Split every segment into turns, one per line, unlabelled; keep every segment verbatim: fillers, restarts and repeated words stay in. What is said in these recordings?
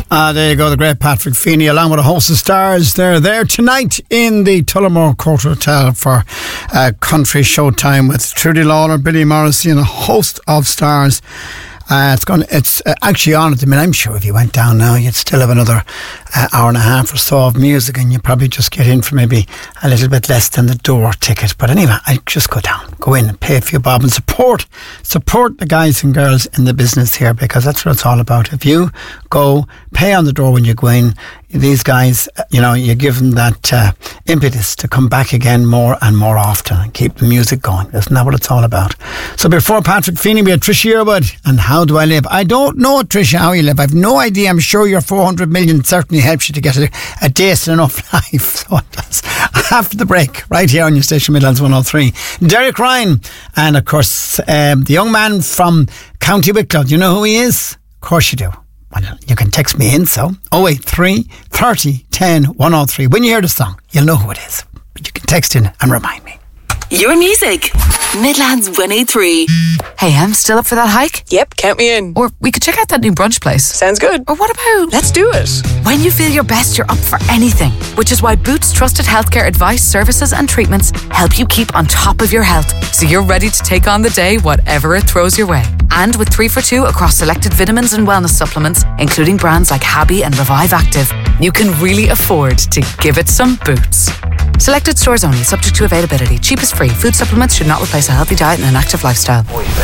Uh, there you go, the great Patrick Feeney, along with a host of stars. They're there tonight in the Tullamore Court Hotel for uh, Country Showtime with Trudy Lawler, Billy Morrissey, and a host of stars. Uh, it's going. It's uh, actually on at the minute. I'm sure if you went down now, you'd still have another uh, hour and a half or so of music, and you'd probably just get in for maybe a little bit less than the door ticket. But anyway, I just go down, go in, and pay a few bob and support, support the guys and girls in the business here, because that's what it's all about. If you go, pay on the door when you go in. These guys, you know, you give them that uh, impetus to come back again more and more often and keep the music going. Isn't that what it's all about? So before Patrick Feeney, we had Trisha Yearwood and How Do I Live? I don't know, Trisha, how you live. I've no idea. I'm sure your four hundred million certainly helps you to get a, a decent enough life. So it does. After the break, right here on your station, Midlands one oh three. Derek Ryan, and of course, um, the young man from County Wicklow. Do you know who he is? Of course you do. Well, you can text me in, so oh eight three, thirty, ten, one oh three. When you hear the song, you'll know who it is. But you can text in and remind me.
Your music, Midlands one oh three.
Hey, I'm still up for that hike?
Yep, count me in.
Or we could check out that new brunch place.
Sounds good.
Or what about...
Let's do it.
When you feel your best, you're up for anything. Which is why Boots Trusted Healthcare advice, services and treatments help you keep on top of your health, so you're ready to take on the day, whatever it throws your way. And with three for two across selected vitamins and wellness supplements, including brands like Habi and Revive Active, you can really afford to give it some Boots. Selected stores only, subject to availability. Cheapest free. Food supplements should not replace a healthy diet and an active lifestyle.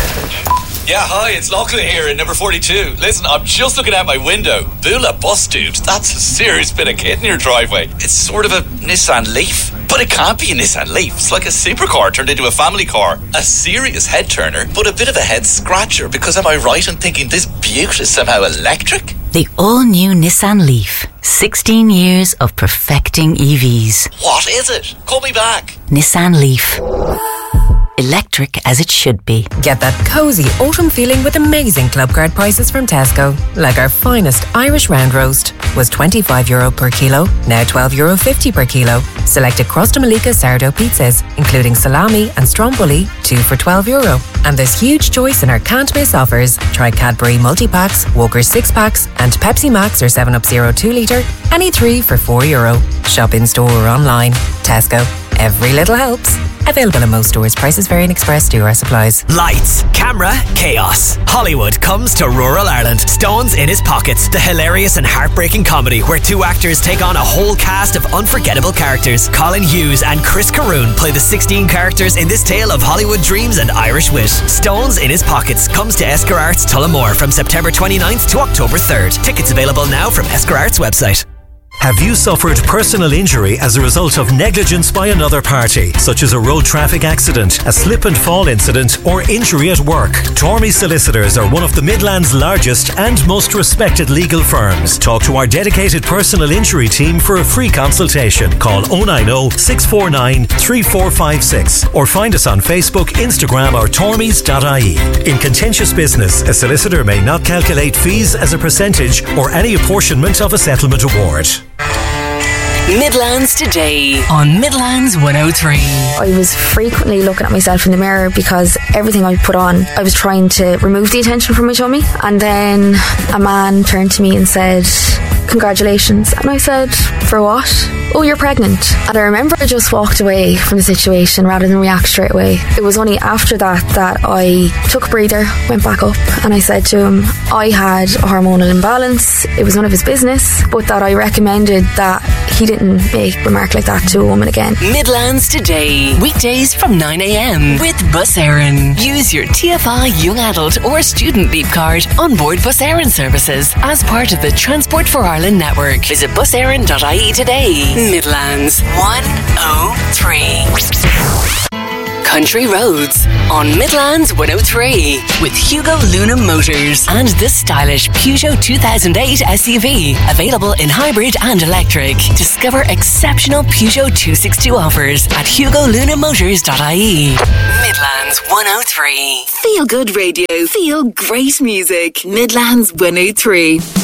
Yeah, hi, it's Lachlan here in number forty-two. Listen, I'm just looking out my window. Bula bus, dude. That's a serious bit of kit in your driveway. It's sort of a Nissan Leaf. But it can't be a Nissan Leaf. It's like a supercar turned into a family car. A serious head turner, but a bit of a head scratcher, because am I right in thinking this beaut is somehow electric?
The all-new Nissan Leaf. sixteen years of perfecting E Vs.
What is it? Call me back.
Nissan Leaf. Electric as it should be.
Get that cosy autumn feeling with amazing club card prices from Tesco. Like our finest Irish round roast was twenty-five euro per kilo, now twelve euro fifty per kilo. Selected Crosta Malika sourdough pizzas, including salami and stromboli, two for twelve euro. And there's huge choice in our can't miss offers. Try Cadbury multi-packs, Walker's six packs, and Pepsi Max or seven up Zero two litre, any three for four euro. Shop in store or online. Tesco. Every little helps. Available in most stores. Prices vary and express to our supplies.
Lights, camera, chaos. Hollywood comes to rural Ireland. Stones in His Pockets. The hilarious and heartbreaking comedy where two actors take on a whole cast of unforgettable characters. Colin Hughes and Chris Caroon play the sixteen characters in this tale of Hollywood dreams and Irish wit. Stones in His Pockets comes to Esker Arts Tullamore from September twenty-ninth to October third. Tickets available now from Esker Arts website.
Have you suffered personal injury as a result of negligence by another party, such as a road traffic accident, a slip and fall incident, or injury at work? Tormey Solicitors are one of the Midlands' largest and most respected legal firms. Talk to our dedicated personal injury team for a free consultation. Call oh nine oh, six four nine, three four five six or find us on Facebook, Instagram or tormeys dot I E. In contentious business, a solicitor may not calculate fees as a percentage or any apportionment of a settlement award.
Midlands Today on Midlands one oh three.
I was frequently looking at myself in the mirror because everything I put on, I was trying to remove the attention from my tummy. And then a man turned to me and said, "Congratulations." And I said, "For what?" "Oh, you're pregnant." And I remember I just walked away from the situation rather than react straight away. It was only after that that I took a breather, went back up, and I said to him I had a hormonal imbalance. It was none of his business, but that I recommended that he didn't make a remark like that to a woman again.
Midlands Today, weekdays from nine a.m. with Bus Éireann. Use your T F I Young Adult or Student Leap card on board Bus Éireann services as part of the Transport for Ireland network. Visit bus éireann dot I E today. Midlands one oh three. Country Roads on Midlands one oh three with Hugo Luna Motors and the stylish Peugeot two thousand eight S U V, available in hybrid and electric. Discover exceptional Peugeot two sixty-two offers at hugo luna motors dot I E. Midlands one oh three. Feel good radio. Feel great music. Midlands one oh three.